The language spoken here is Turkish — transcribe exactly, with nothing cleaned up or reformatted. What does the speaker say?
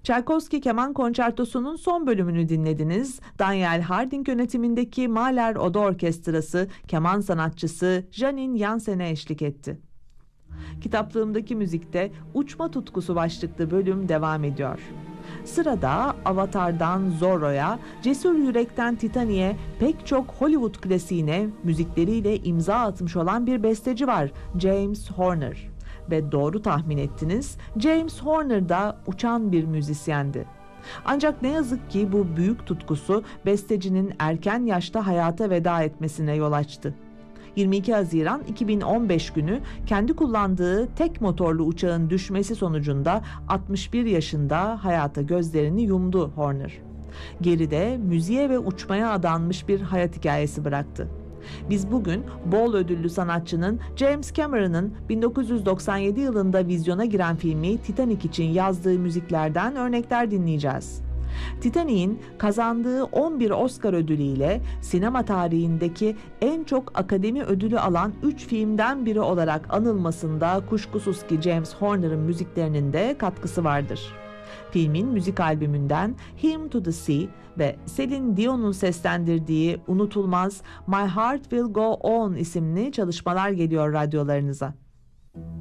Tchaikovsky Keman Konçertosu'nun son bölümünü dinlediniz. Daniel Harding yönetimindeki Mahler Oda Orkestrası keman sanatçısı Janine Jansen'e eşlik etti. Kitaplığımdaki müzikte Uçma Tutkusu başlıklı bölüm devam ediyor. Sırada Avatar'dan Zorro'ya, Cesur Yürek'ten Titanic'e pek çok Hollywood klasiğine müzikleriyle imza atmış olan bir besteci var, James Horner. Ve doğru tahmin ettiniz, James Horner da uçan bir müzisyendi. Ancak ne yazık ki bu büyük tutkusu bestecinin erken yaşta hayata veda etmesine yol açtı. yirmi iki Haziran iki bin on beş günü kendi kullandığı tek motorlu uçağın düşmesi sonucunda altmış bir yaşında hayata gözlerini yumdu Horner. Geride müziğe ve uçmaya adanmış bir hayat hikayesi bıraktı. Biz bugün bol ödüllü sanatçının James Cameron'ın bin dokuz yüz doksan yedi yılında vizyona giren filmi Titanic için yazdığı müziklerden örnekler dinleyeceğiz. Titanic'in kazandığı on bir Oscar ödülüyle sinema tarihindeki en çok akademi ödülü alan üç filmden biri olarak anılmasında kuşkusuz ki James Horner'ın müziklerinin de katkısı vardır. Filmin müzik albümünden Hymn to the Sea ve Celine Dion'un seslendirdiği unutulmaz My Heart Will Go On isimli çalışmalar geliyor radyolarınıza.